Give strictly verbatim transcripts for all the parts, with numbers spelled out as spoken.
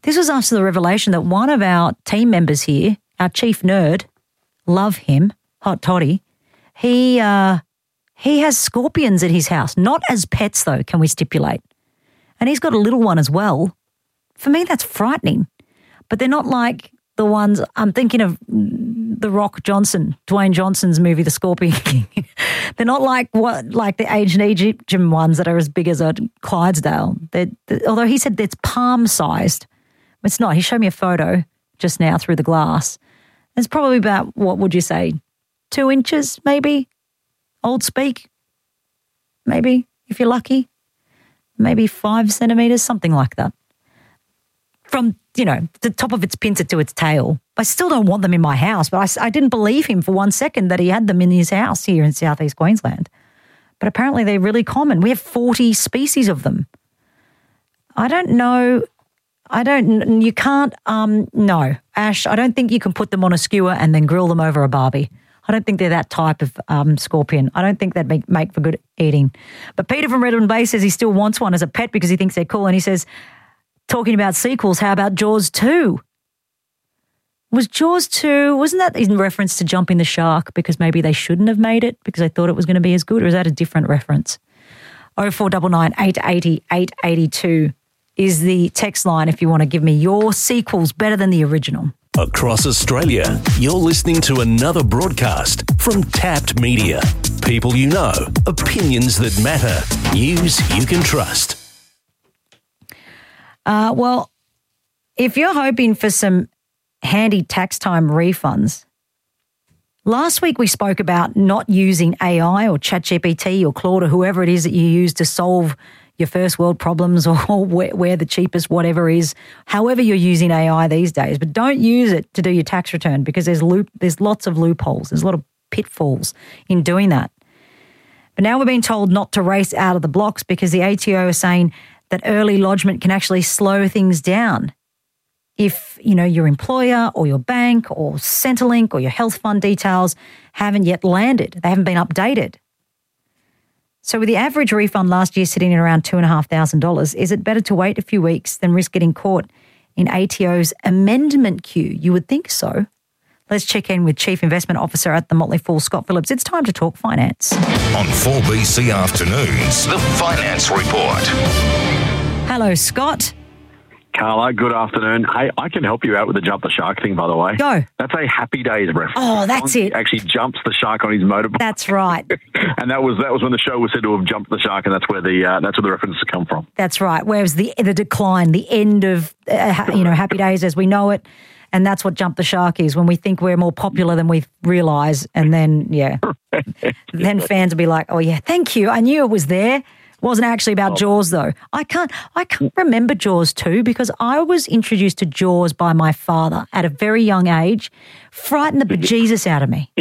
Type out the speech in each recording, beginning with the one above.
This was after the revelation that one of our team members here, our chief nerd, love him, Hot Toddy, he uh, he has scorpions at his house. Not as pets, though, can we stipulate. And he's got a little one as well. For me, that's frightening. But they're not like the ones, I'm thinking of The Rock Johnson, Dwayne Johnson's movie, The Scorpion King. They're not like what, like the ancient Egyptian ones that are as big as a Clydesdale. They're, they're, although he said it's palm-sized. It's not. He showed me a photo just now through the glass. It's probably about, what would you say, two inches maybe? Old speak? Maybe, if you're lucky. Maybe five centimetres, something like that. From, you know, the top of its pincer to its tail. I still don't want them in my house, but I, I didn't believe him for one second that he had them in his house here in southeast Queensland. But apparently they're really common. We have forty species of them. I don't know. I don't, you can't, um, no. Ash, I don't think you can put them on a skewer and then grill them over a barbie. I don't think they're that type of um, scorpion. I don't think they'd make, make for good eating. But Peter from Redland Bay says he still wants one as a pet because he thinks they're cool. And he says, talking about sequels, how about Jaws two? Was Jaws two, wasn't that in reference to Jumping the Shark because maybe they shouldn't have made it because they thought it was going to be as good, or is that a different reference? oh four nine nine, eight eight zero, eight eight two is the text line if you want to give me your sequels better than the original. Across Australia, you're listening to another broadcast from Tapped Media. People you know, opinions that matter, news you can trust. Uh, well, if you're hoping for some handy tax time refunds, last week we spoke about not using A I or ChatGPT or Claude or whoever it is that you use to solve your first world problems or where, where the cheapest whatever is, however you're using A I these days. But don't use it to do your tax return because there's loop, there's lots of loopholes. There's a lot of pitfalls in doing that. But now we're being told not to race out of the blocks because the A T O is saying that early lodgement can actually slow things down. If, you know, your employer or your bank or Centrelink or your health fund details haven't yet landed, they haven't been updated. So with the average refund last year sitting at around two thousand five hundred dollars, is it better to wait a few weeks than risk getting caught in A T O's amendment queue? You would think so. Let's check in with Chief Investment Officer at the Motley Fool, Scott Phillips. It's time to talk finance. On four B C Afternoons, the Finance Report. Hello, Scott. Carla, good afternoon. Hey, I can help you out with the jump the shark thing, by the way. Go. That's a Happy Days reference. Oh, that's it. He actually jumps the shark on his motorbike. That's right. And that was that was when the show was said to have jumped the shark, and that's where the uh, that's where the references come from. That's right. Whereas the the decline, the end of uh, you know Happy Days as we know it, and that's what Jump the Shark is. When we think we're more popular than we realise, and then yeah, then fans will be like, "Oh yeah, thank you. I knew it was there." Wasn't actually about Jaws though. I can't I can't remember Jaws two because I was introduced to Jaws by my father at a very young age. Frightened the bejesus out of me.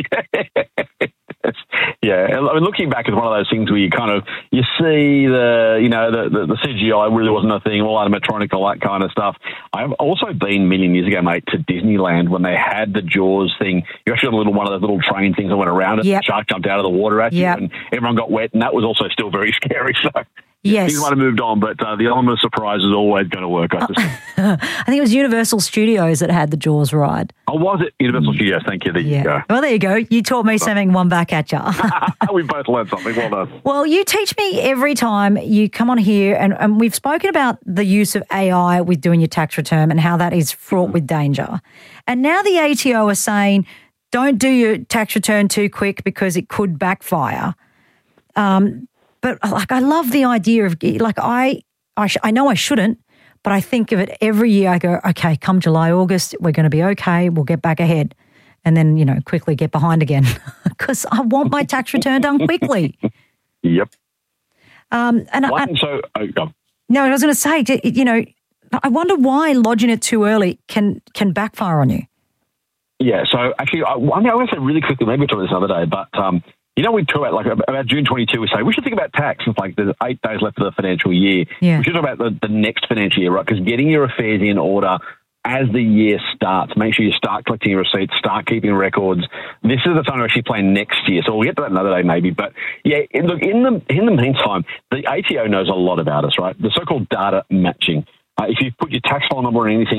Yeah, I mean, looking back, it's one of those things where you kind of, you see the, you know, the, the, the C G I really wasn't a thing, all animatronic, all that kind of stuff. I've also been a million years ago, mate, to Disneyland when they had the Jaws thing. You actually had a little one of those little train things that went around it. Yep. The shark jumped out of the water at yep. you and everyone got wet, and that was also still very scary. So yes. things might have moved on, but uh, the element of surprise is always going to work, I suspect. I think it was Universal Studios that had the Jaws ride. Oh, was it? Universal Studios, thank you. There yeah. you go. Well, there you go. You taught me something, one back at you. We both learned something. Well done. Well, you teach me every time you come on here, and, and we've spoken about the use of A I with doing your tax return and how that is fraught with danger. And now the A T O are saying, don't do your tax return too quick because it could backfire. Um, but like, I love the idea of, like, I, I, sh- I know I shouldn't, but I think of it every year. I go, okay, come July, August, we're going to be okay. We'll get back ahead. And then, you know, quickly get behind again because I want my tax return done quickly. Yep. Um, and well, I, I, so, oh, go. No, I was going to say, you know, I wonder why lodging it too early can can backfire on you. Yeah, so actually, I, I mean, I want to say really quickly, maybe we'll talk about this another day, but, um, you know, we talk about, like, about June twenty-two, we say, we should think about tax. It's like there's eight days left of the financial year. Yeah. We should talk about the, the next financial year, right? Because getting your affairs in order as the year starts, make sure you start collecting your receipts, start keeping records. This is the time to actually plan next year. So we'll get to that another day maybe. But yeah, look, in the in the meantime, the A T O knows a lot about us, right? The so-called data matching. Uh, if you put your tax file number on anything